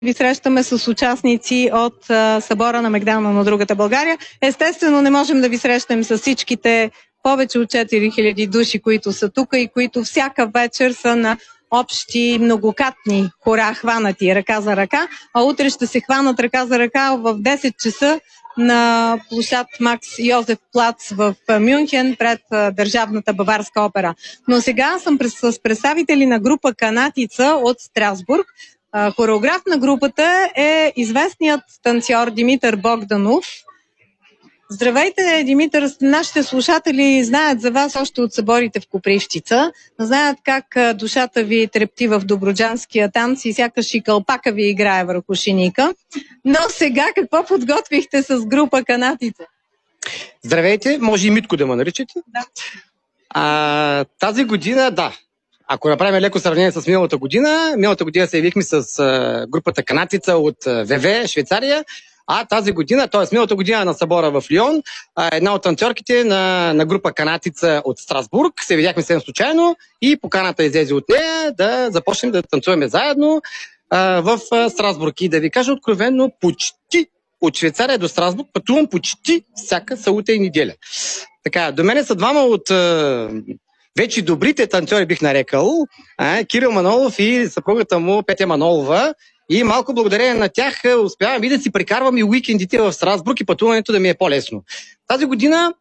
ви срещаме с участници от събора на Мегдана на другата България. Естествено, не можем да ви срещнем с всичките повече от 4000 души, които са тук и които всяка вечер са на общи многократни хора, хванати ръка за ръка, а утре ще се хванат ръка за ръка в 10 часа на площад Макс Йозеф Плац в Мюнхен пред Държавната баварска опера. Но сега съм с представители на група Канатица от Страсбург. Хореограф на групата е известният танцор Димитър Богданов. Здравейте, Димитър! Нашите слушатели знаят за вас още от съборите в Копривщица. Знаят как душата ви трепти в добруджанския танц и сякаш и кълпака ви играе върху шиника. Но сега какво подготвихте с група Канатица? Здравейте! Може и Митко да ме наричате? Да. Тази година, да. Ако направим леко сравнение с миналата година се явихме с групата Канатица от ВВ, Швейцария. А тази година, т.е. миналата година на събора в Лион, една от танцорките на група Канатица от Страсбург се видяхме съвсем случайно и поканата излезе от нея да започнем да танцуваме заедно в Страсбург. И да ви кажа откровенно, почти от Швейцария до Страсбург пътувам почти всяка събота и неделя. Така, до мене са двама от вече добрите танцори, бих нарекал, Кирил Манолов и съпругата му Петя Манолова. И малко благодарение на тях успявам и да си прекарвам и уикендите в Страсбург и пътуването да ми е по-лесно. Тази година,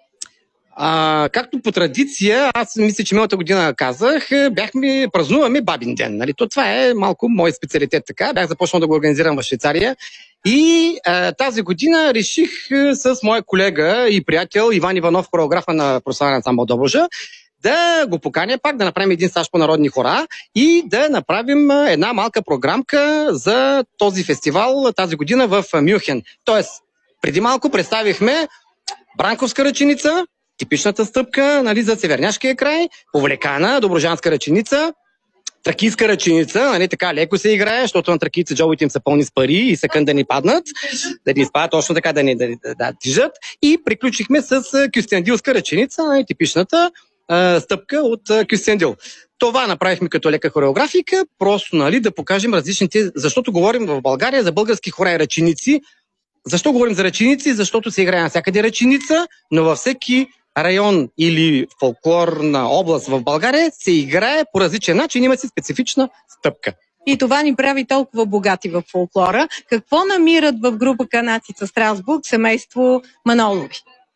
както по традиция, аз мисля, че миналата година казах, празнуваме Бабин ден. Нали? Това е малко мой специалитет. Така. Бях започнал да го организирам в Швейцария. И тази година реших с моя колега и приятел Иван Иванов, хореографа на прославен ансамбъл Добруджа, да го поканя пак, да направим един стаж по народни хора и да направим една малка програмка за този фестивал тази година в Мюнхен. Тоест, преди малко представихме бранковска ръченица, типичната стъпка, нали, за северняшкия край, повлекана, добруджанска ръченица, тракийска ръченица, нали, така леко се играе, защото на тракийца джобите им са пълни с пари и са кън да ни паднат, да ни изпадат точно така, да тежат. И приключихме с кюстендилска ръченица, нали, типичната стъпка от Кюстендил. Това направихме като лека хореографика, просто, нали, да покажем различните, защото говорим в България за български хора и ръченици. Защо говорим за ръченици? Защото се играе навсякъде ръченица, но във всеки район или фолклорна област в България се играе по различен начин, има си специфична стъпка. И това ни прави толкова богати в фолклора. Какво намират в група Канатица Страсбург семейство Манолови?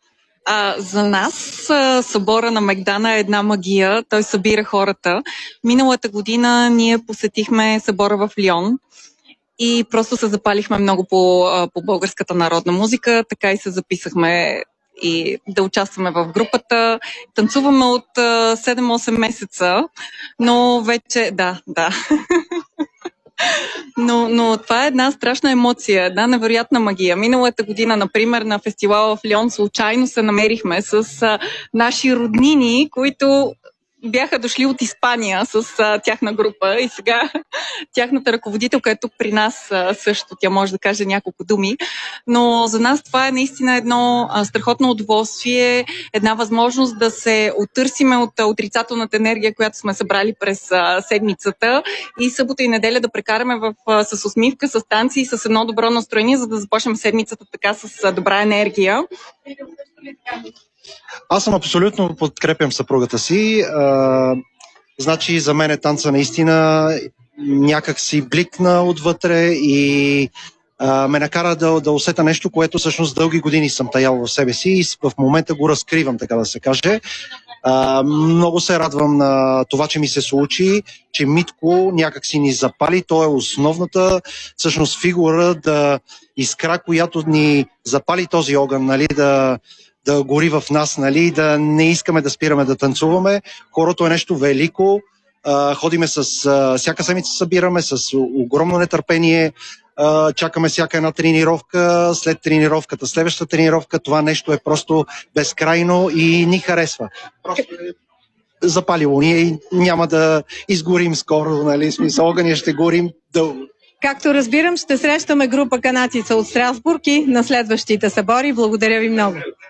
За нас събора на Мегдана е една магия. Той събира хората. Миналата година ние посетихме събора в Лион и просто се запалихме много по българската народна музика. Така и се записахме и да участваме в групата. Танцуваме от 7-8 месеца, но вече... Да. Но това е една страшна емоция, една невероятна магия. Миналата година, например, на фестивала в Лион случайно се намерихме с наши роднини, които бяха дошли от Испания с тяхна група и сега тяхната ръководителка е тук при нас също. Тя може да каже няколко думи. Но за нас това е наистина едно страхотно удоволствие, една възможност да се оттърсиме от отрицателната енергия, която сме събрали през седмицата и събота и неделя да прекараме с усмивка, с танци и с едно добро настроение, за да започнем седмицата така с добра енергия. Аз съм абсолютно подкрепям съпругата си. Значи за мен танца наистина някак си бликна отвътре и ме накара да усета нещо, което всъщност дълги години съм таял в себе си и в момента го разкривам, така да се каже. Много се радвам на това, че ми се случи, че Митко някак си ни запали. Той е основната всъщност фигура, искра, която ни запали този огън, нали, да гори в нас, нали, да не искаме да спираме да танцуваме. Хорото е нещо велико. Ходиме всяка седмица събираме с огромно нетърпение. Чакаме всяка една тренировка. След тренировката, следващата тренировка, това нещо е просто безкрайно и ни харесва. Просто запалило ни и няма да изгорим скоро, нали, смисъл, огъня ще горим дълго. Както разбирам, ще срещаме група Канатица от Страсбург и на следващите събори. Благодаря ви много.